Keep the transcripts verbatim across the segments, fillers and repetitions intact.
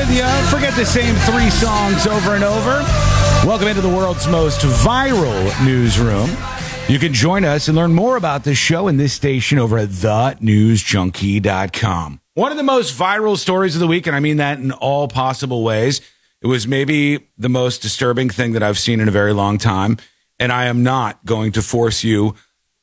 with you. Forget the same three songs over and over. Welcome into the world's most viral newsroom. You can join us and learn more about this show and this station over at the news junkie dot com. One of the most viral stories of the week, and I mean that in all possible ways, it was maybe the most disturbing thing that I've seen in a very long time, and I am not going to force you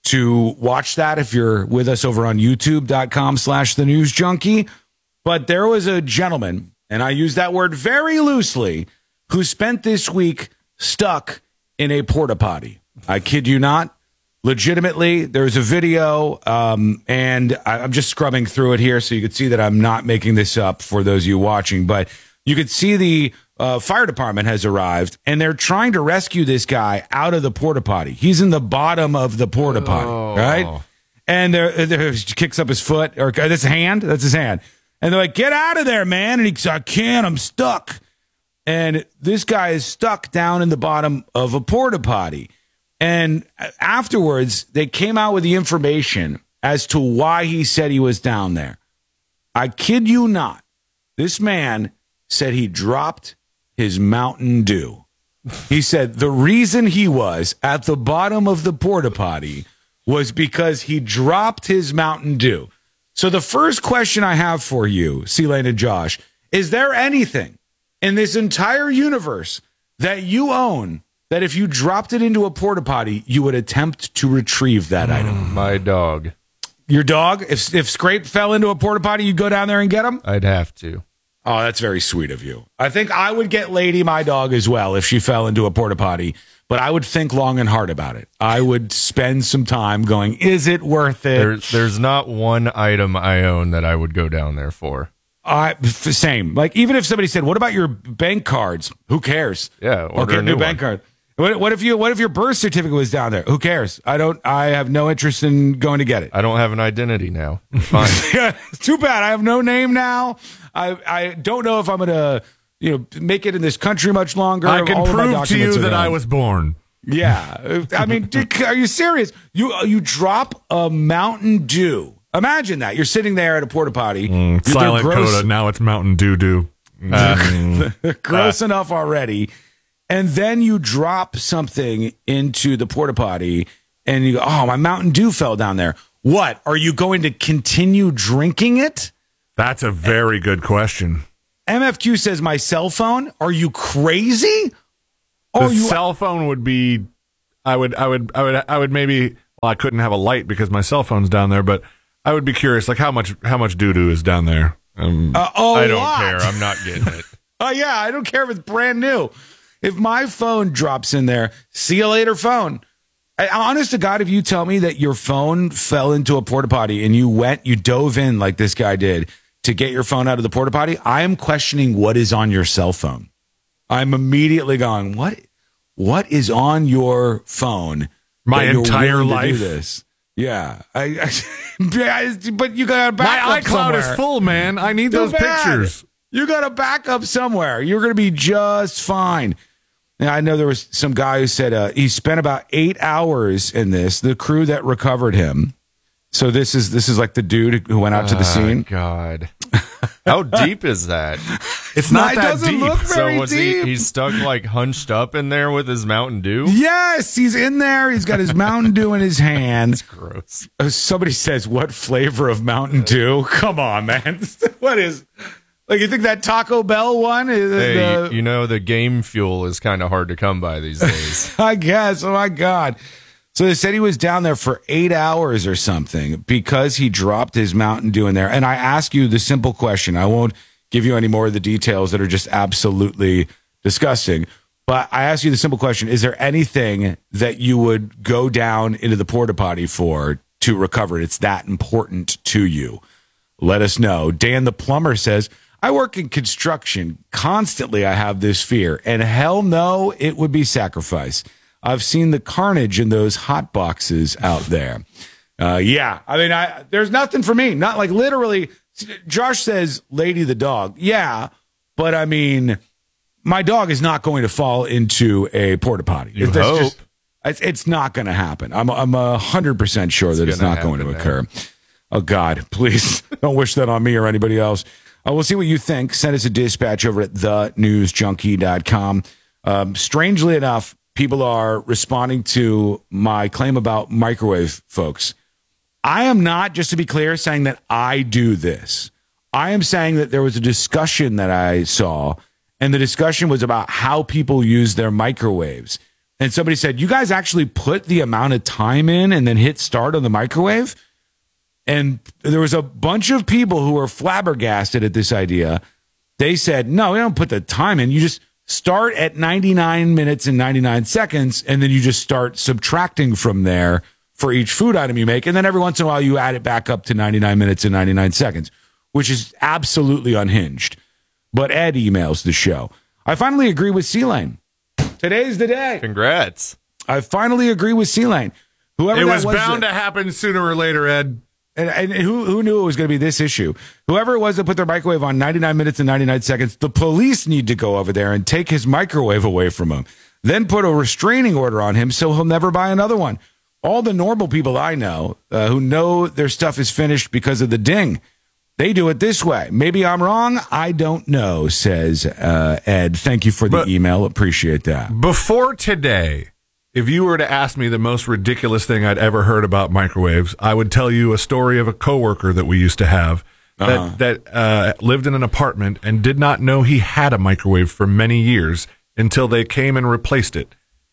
to watch that if you're with us over on youtube dot com slash the news junkie. But there was a gentleman, and I use that word very loosely, who spent this week stuck in a porta potty. I kid you not. Legitimately, there's a video, um, and I, I'm just scrubbing through it here so you can see that I'm not making this up for those of you watching. But you could see the uh, fire department has arrived, and they're trying to rescue this guy out of the porta potty. He's in the bottom of the porta potty, oh. right? And there, there, he kicks up his foot, or that's his hand. That's his hand. And they're like, "Get out of there, man!" And he goes, "I can't. I'm stuck." And this guy is stuck down in the bottom of a porta potty. And afterwards, they came out with the information as to why he said he was down there. I kid you not. This man said he dropped his Mountain Dew. He said the reason he was at the bottom of the porta potty was because he dropped his Mountain Dew. So the first question I have for you, C-Lane and Josh, is there anything in this entire universe that you own that if you dropped it into a porta potty, you would attempt to retrieve that mm, item? My dog. Your dog? If if Scrape fell into a porta potty, you'd go down there and get him? I'd have to. Oh, that's very sweet of you. I think I would get Lady, my dog, as well if she fell into a porta potty, but I would think long and hard about it. I would spend some time going, is it worth it? There's, there's not one item I own that I would go down there for. Uh, same. Like, even if somebody said, what about your bank cards? Who cares? Yeah, order okay, a new, new bank card. What, what if you? What if your birth certificate was down there? Who cares? I don't. I have no interest in going to get it. I don't have an identity now. Fine. Yeah, too bad. I have no name now. I I don't know if I'm gonna you know make it in this country much longer. I can All prove to you that I was born. Yeah. I mean, dude, are you serious? You you drop a Mountain Dew. Imagine that. You're sitting there at a porta potty. Mm, silent coda. Now it's Mountain Dew Dew. Mm. Gross uh. enough already. And then you drop something into the porta potty and you go, oh, my Mountain Dew fell down there. What? Are you going to continue drinking it? That's a very good question. M F Q says, my cell phone? Are you crazy? The oh, you cell phone would be, I would, I would, I would, I would maybe, well, I couldn't have a light because my cell phone's down there, but I would be curious, like how much, how much doo-doo is down there? Um, uh, oh, I don't lot. care. I'm not getting it. Oh, yeah. I don't care if it's brand new. If my phone drops in there, see you later, phone. I, honest to God, if you tell me that your phone fell into a porta potty and you went, you dove in like this guy did to get your phone out of the porta potty, I am questioning what is on your cell phone. I'm immediately going, what? What is on your phone? My entire life. To do this? Yeah, I, I, but you got a backup. My iCloud somewhere. is full, man. I need Too those bad. pictures. You got a backup somewhere. You're going to be just fine. Now, I know there was some guy who said uh, he spent about eight hours in this. The crew that recovered him. So this is this is like the dude who went out to the scene. Oh, God, how deep is that? It's not it that doesn't deep. Look very so was deep. he? He's stuck like hunched up in there with his Mountain Dew. Yes, he's in there. He's got his Mountain Dew in his hand. That's gross. Uh, somebody says, "What flavor of Mountain Dew?" Come on, man. What is? Like, you think that Taco Bell one is? Hey, uh, you know the game fuel is kind of hard to come by these days. I guess. Oh my God. So they said he was down there for eight hours or something because he dropped his Mountain Dew in there. And I ask you the simple question. I won't give you any more of the details that are just absolutely disgusting. But I ask you the simple question. Is there anything that you would go down into the porta potty for to recover it? It's that important to you. Let us know. Dan the plumber says, I work in construction. Constantly I have this fear. And hell no, it would be sacrifice. I've seen the carnage in those hot boxes out there. Uh, yeah, I mean, I, there's nothing for me. Not like literally. Josh says, Lady the dog. Yeah, but I mean, my dog is not going to fall into a porta potty. You That's hope. Just, it's, it's not going to happen. I'm I'm a hundred percent sure it's that it's not going to occur. Man. Oh God, please don't wish that on me or anybody else. Uh, we'll see what you think. Send us a dispatch over at the news junkie dot com. Um, strangely enough, people are responding to my claim about microwave folks. I am not, just to be clear, saying that I do this. I am saying that there was a discussion that I saw, and the discussion was about how people use their microwaves. And somebody said, you guys actually put the amount of time in and then hit start on the microwave? And there was a bunch of people who were flabbergasted at this idea. They said, no, we don't put the time in. You just start at ninety-nine minutes and ninety-nine seconds, and then you just start subtracting from there for each food item you make. And then every once in a while, you add it back up to ninety-nine minutes and ninety-nine seconds, which is absolutely unhinged. But Ed emails the show. I finally agree with C-Lane. Today's the day. Congrats. I finally agree with C-Lane. Whoever It that was was bound that, to happen sooner or later, Ed. And, and who who knew it was going to be this issue? Whoever it was that put their microwave on ninety-nine minutes and ninety-nine seconds, the police need to go over there and take his microwave away from him. Then put a restraining order on him so he'll never buy another one. All the normal people I know uh, who know their stuff is finished because of the ding, they do it this way. Maybe I'm wrong. I don't know, says uh, Ed. Thank you for the But- email. Appreciate that. Before today, if you were to ask me the most ridiculous thing I'd ever heard about microwaves, I would tell you a story of a coworker that we used to have that, Uh-huh. that uh, lived in an apartment and did not know he had a microwave for many years until they came and replaced it.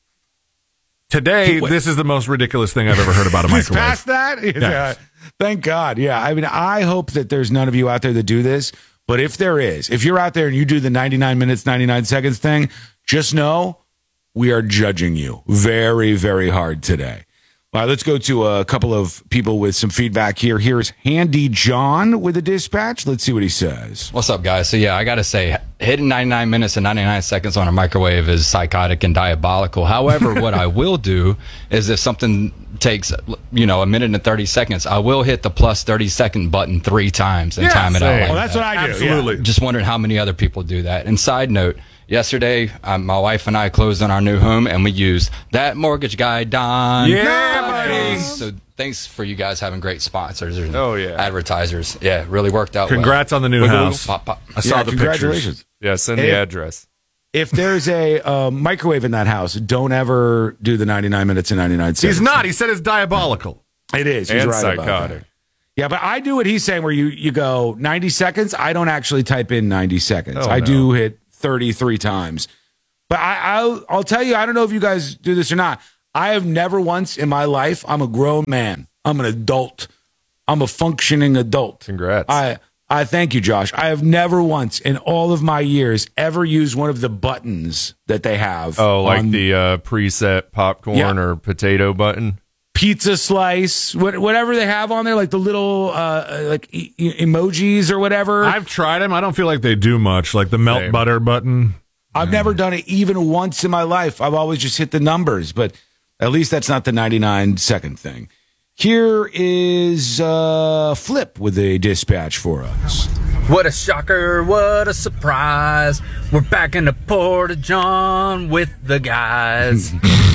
Today, Wait. this is the most ridiculous thing I've ever heard about a He's microwave. past that? Yeah. Thank God. Yeah. I mean, I hope that there's none of you out there that do this. But if there is, if you're out there and you do the ninety-nine minutes, ninety-nine seconds thing, just know we are judging you very, very hard today. All right, let's go to a couple of people with some feedback here. Here's Handy John with a dispatch. Let's see what he says. What's up, guys? So, yeah, I got to say, hitting ninety-nine minutes and ninety-nine seconds on a microwave is psychotic and diabolical. However, what I will do is if something takes, you know, a minute and thirty seconds, I will hit the plus thirty second button three times and Yeah, time it same. out. Like Well, that's that. what I do. Absolutely. Just wondering how many other people do that. And side note, yesterday, um, my wife and I closed on our new home, and we used that mortgage guy, Don. Yeah, buddy. So thanks for you guys having great sponsors and Oh, yeah. advertisers. Yeah, it really worked out Congrats well. on the new Wiggle, house. wiggle, pop, pop. I saw Yeah, the congratulations. pictures. Yeah, send the If- address. If there's a uh, microwave in that house, don't ever do the ninety-nine minutes and ninety-nine seconds. He's not. He said it's diabolical. It is. He's And right about psychotic. that. Yeah, but I do what he's saying where you, you go ninety seconds. I don't actually type in ninety seconds. Oh, I no. do hit thirty-three times. But I, I'll, I'll tell you, I don't know if you guys do this or not. I have never once in my life, I'm a grown man. I'm an adult. I'm a functioning adult. Congrats. I, I thank you, Josh. I have never once in all of my years ever used one of the buttons that they have. Oh, like on the uh, preset popcorn Yeah. or potato button? pizza slice, what, whatever they have on there, like the little uh, like e- e- emojis or whatever. I've tried them. I don't feel like they do much. Like the melt Same. butter button. I've never done it even once in my life. I've always just hit the numbers, but at least that's not the ninety-nine second thing. Here is uh, Flip with a dispatch for us. What a shocker, what a surprise. We're back in the Porta John with the guys.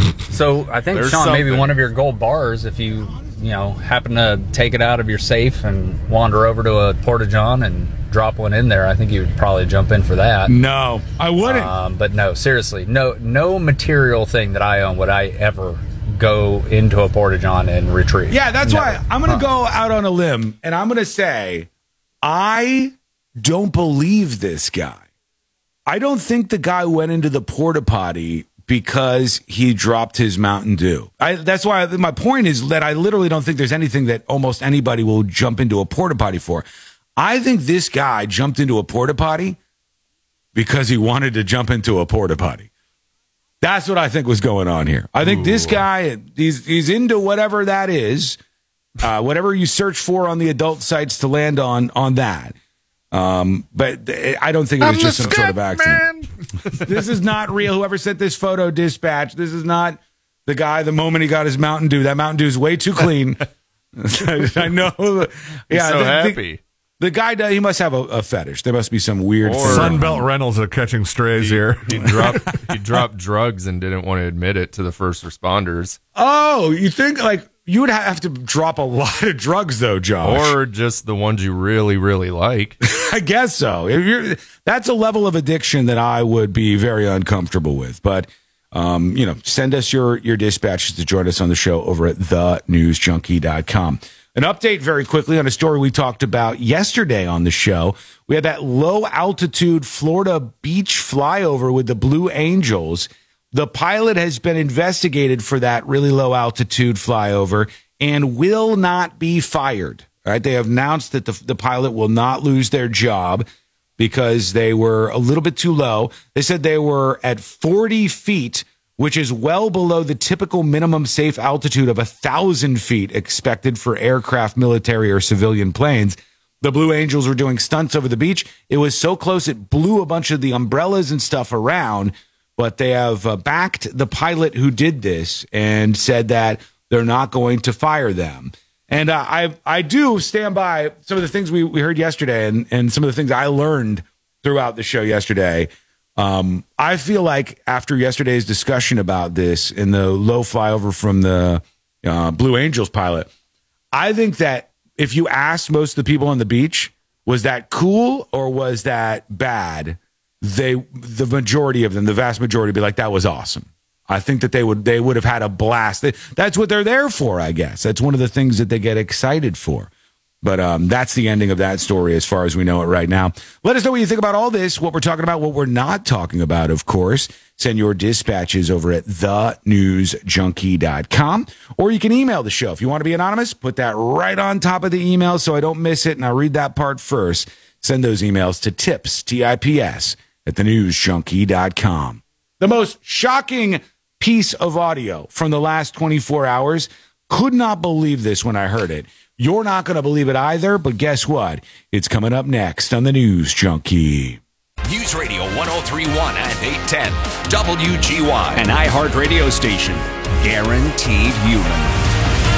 So I think, There's Sean, maybe something. one of your gold bars, if you, you know, happen to take it out of your safe and wander over to a Porta John and drop one in there, I think you would probably jump in for that. No, I wouldn't. Um, but no, seriously, no, no material thing that I own would I ever go into a Porta John and retrieve. Yeah, that's Never. why I'm going to go out on a limb and I'm going to say I don't believe this guy. I don't think the guy went into the porta potty because he dropped his Mountain Dew. I, that's why my point is that I literally don't think there's anything that almost anybody will jump into a porta potty for. I think this guy jumped into a porta potty because he wanted to jump into a porta potty. That's what I think was going on here. I think this guy, he's he's into whatever that is, uh, whatever you search for on the adult sites to land on on that. Um, but th- I don't think it was I'm just the some sort of scat accident. This is not real. Whoever sent this photo, dispatch. This is not the guy. The moment he got his Mountain Dew, that Mountain Dew is way too clean. I know. Yeah, so the, the- happy. The guy, does- he must have a, a fetish. There must be some weird. Or- thing. Sunbelt Rentals are catching strays here. He dropped he dropped drugs and didn't want to admit it to the first responders. Oh, you think like you would have to drop a lot of drugs though, Josh? Or just the ones you really, really like. I guess so. If you're, that's a level of addiction that I would be very uncomfortable with. But, um, you know, send us your, your dispatches to join us on the show over at the news junkie dot com. An update very quickly on a story we talked about yesterday on the show. We had that low-altitude Florida beach flyover with the Blue Angels. The pilot has been investigated for that really low-altitude flyover and will not be fired. All right, they have announced that the, the pilot will not lose their job because they were a little bit too low. They said they were at forty feet, which is well below the typical minimum safe altitude of one thousand feet expected for aircraft, military, or civilian planes. The Blue Angels were doing stunts over the beach. It was so close it blew a bunch of the umbrellas and stuff around, but they have uh, backed the pilot who did this and said that they're not going to fire them. And uh, I I do stand by some of the things we, we heard yesterday and, and some of the things I learned throughout the show yesterday. Um, I feel like after yesterday's discussion about this in the low flyover from the uh, Blue Angels pilot, I think that if you asked most of the people on the beach, was that cool or was that bad? They, the majority of them, the vast majority, would be like, that was awesome. I think that they would they would have had a blast. That's what they're there for, I guess. That's one of the things that they get excited for. But um, that's the ending of that story as far as we know it right now. Let us know what you think about all this, what we're talking about, what we're not talking about, of course. Send your dispatches over at the news junkie dot com. Or you can email the show. If you want to be anonymous, put that right on top of the email so I don't miss it, and I'll read that part first. Send those emails to tips, T I P S, at the news junkie dot com. The most shocking piece of audio from the last twenty-four hours. Could not believe this when I heard it. You're not going to believe it either, but guess what? It's coming up next on the News Junkie. News Radio one oh three point one and eight ten W G Y, an iHeart radio station. Guaranteed human.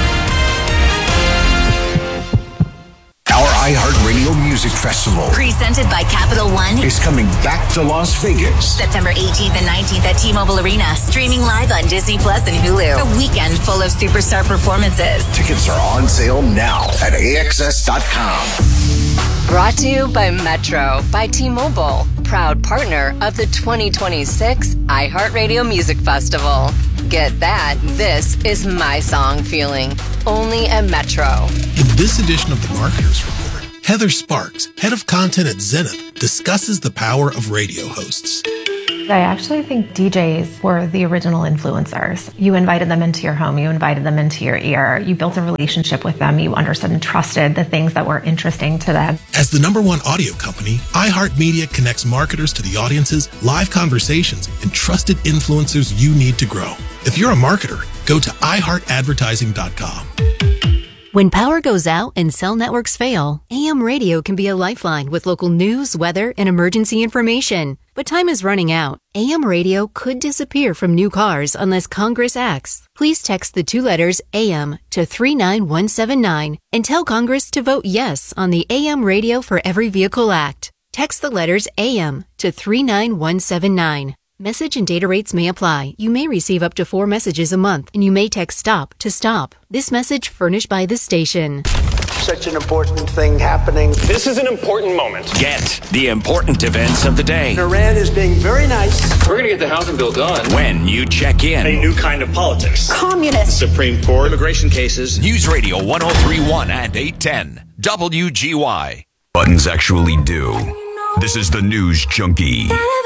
Our iHeartRadio Music Festival, presented by Capital One, is coming back to Las Vegas. September eighteenth and nineteenth at T-Mobile Arena. Streaming live on Disney Plus and Hulu. A weekend full of superstar performances. Tickets are on sale now at A X S dot com. Brought to you by Metro by T-Mobile, proud partner of the twenty twenty-six iHeartRadio Music Festival. Get that, this is my song feeling. Only at Metro. In this edition of the Marketers Report, Heather Sparks, head of content at Zenith, discusses the power of radio hosts. I actually think D Js were the original influencers. You invited them into your home, you invited them into your ear, you built a relationship with them, you understood and trusted the things that were interesting to them. As the number one audio company, iHeartMedia connects marketers to the audiences, live conversations, and trusted influencers you need to grow. If you're a marketer, go to i heart advertising dot com. When power goes out and cell networks fail, A M radio can be a lifeline with local news, weather, and emergency information. But time is running out. A M radio could disappear from new cars unless Congress acts. Please text the two letters A M to three nine one seven nine and tell Congress to vote yes on the A M Radio for Every Vehicle Act. Text the letters A M to three nine one seven nine. Message and data rates may apply. You may receive up to four messages a month, and you may text STOP to stop. This message furnished by the station. Such an important thing happening. This is an important moment. Get the important events of the day. Iran is being very nice. We're going to get the housing bill done. When you check in. A new kind of politics. Communist. Supreme Court. Immigration cases. News Radio one oh three point one and eight ten W G Y. Buttons actually do. This is the News Junkie.